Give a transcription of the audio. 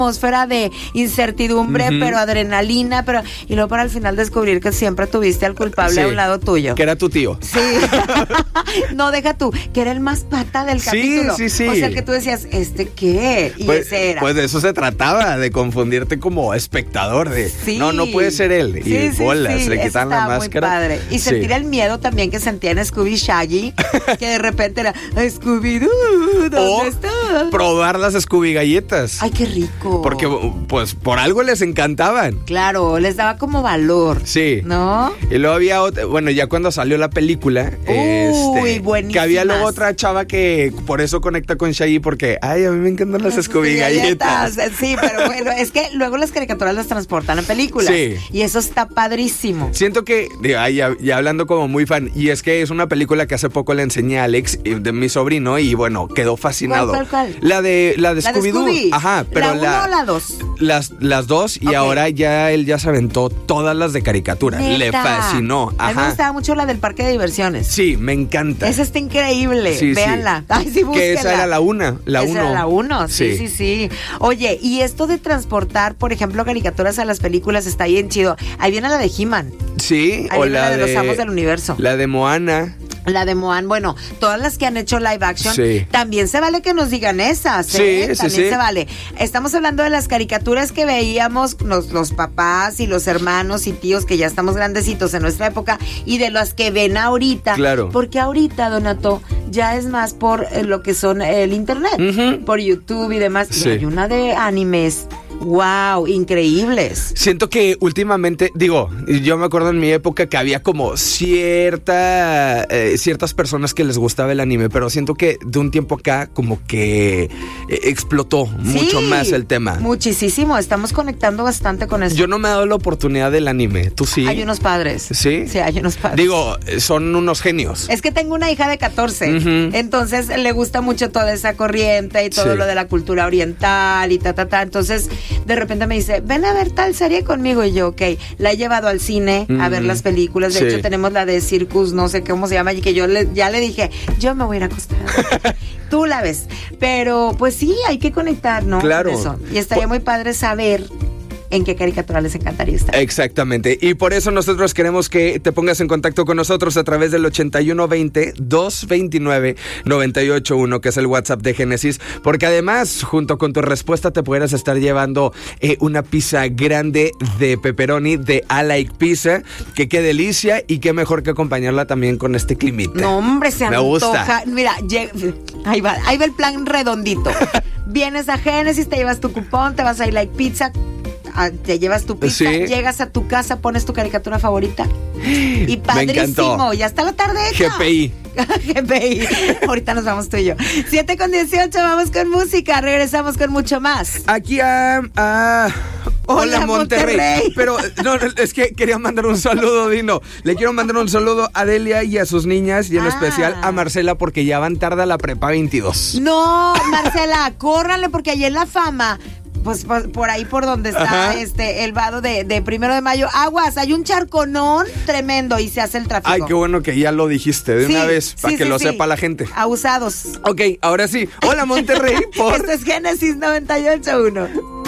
atmósfera de incertidumbre, pero adrenalina, y luego para al final descubrir que siempre tuviste al culpable a un lado tuyo. Que era tu tío. Sí. No, deja tú, que era el más pata del capítulo. Sí. O sea, que tú decías, ¿qué? Y pues, ese era. Pues de eso se trataba, de confundirte como espectador de, no puede ser él. Y bolas, le quitan la máscara. Muy padre. Y sentir el miedo también que sentía en Scooby Shaggy, que de repente era, Scooby-Doo, ¿dónde estás? Probar las Scooby galletas. Ay, qué rico. Porque, pues, por algo les encantaban. Claro, les daba como valor. Sí. ¿No? Y luego había otra, bueno, ya cuando salió la película, buenísimas. que había luego otra chava que por eso conecta con Shaggy, porque, a mí me encantan las Scooby galletas. Sí, pero bueno, es que luego las caricaturas las transportan a películas. Sí. Y eso está padrísimo. Siento que, ya hablando como muy fan, y es que es una película que hace poco le enseñé a Alex, de mi sobrino, y bueno, quedó fascinado. ¿Cuál? La de Scooby-Doo. Ajá, pero ¿La 1 o la 2? Las dos, y ahora él ya se aventó todas las de caricatura. ¿Neta? Le fascinó. Ajá. A mí me gustaba mucho la del parque de diversiones. Sí, me encanta. Esa está increíble. Sí, véanla. Ay, sí, búsquenla. Que esa era la 1. Esa era la 1, sí. Oye, y esto de transportar, por ejemplo, caricaturas a las películas está bien chido. Ahí viene la de He-Man. Sí, ahí viene la de los Amos del Universo. La de Moana. La de Moana, bueno, todas las que han hecho live action, también se vale que nos digan esas, también se vale. Estamos hablando de las caricaturas que veíamos los papás y los hermanos y tíos que ya estamos grandecitos en nuestra época, y de las que ven ahorita. Claro. Porque ahorita, Donato, ya es más por lo que son el internet, por YouTube y demás. Y hay una de animes. ¡Wow! Increíbles. Siento que últimamente, yo me acuerdo en mi época que había como ciertas personas que les gustaba el anime, pero siento que de un tiempo acá como que explotó mucho más el tema. Muchísimo, estamos conectando bastante con eso. Yo no me he dado la oportunidad del anime, ¿tú sí? Hay unos padres. ¿Sí? Sí, hay unos padres. Son unos genios. Es que tengo una hija de 14, entonces le gusta mucho toda esa corriente y todo lo de la cultura oriental y entonces de repente me dice, ven a ver tal serie conmigo, y yo, ok, la he llevado al cine a ver las películas, de hecho tenemos la de Circus, no sé cómo se llama, y que yo ya le dije, yo me voy a ir a acostar. Tú la ves, pero pues sí, hay que conectar, ¿no? Claro. Con eso. Y estaría muy padre saber en qué caricatura les encantaría estar. Exactamente, y por eso nosotros queremos que te pongas en contacto con nosotros a través del 8120-229-981, que es el WhatsApp de Génesis, porque además, junto con tu respuesta, te pudieras estar llevando una pizza grande de pepperoni de I Like Pizza, que qué delicia, y qué mejor que acompañarla también con este climita. No, hombre, se antoja. Gusta. Mira, ahí va el plan redondito. Vienes a Génesis, te llevas tu cupón, te vas a I Like Pizza, te llevas tu pizza, llegas a tu casa, pones tu caricatura favorita y padrísimo, ya está la tarde hecha. GPI. Ahorita nos vamos tú y yo. 7:18, vamos con música, regresamos con mucho más. Aquí Hola, Monterrey. Pero no, es que quería mandar un saludo, Dino. Le quiero mandar un saludo a Delia y a sus niñas, y en especial a Marcela, porque ya van tarde a la prepa 22. No, Marcela, córranle, porque allí en La Fama, pues por ahí por donde está el vado de 1 de mayo, aguas, hay un charconón tremendo y se hace el tráfico. Ay, qué bueno que ya lo dijiste de una vez, para que lo sepa la gente. Abusados. Ok, ahora sí. Hola, Monterrey. Esto es Génesis 98.1.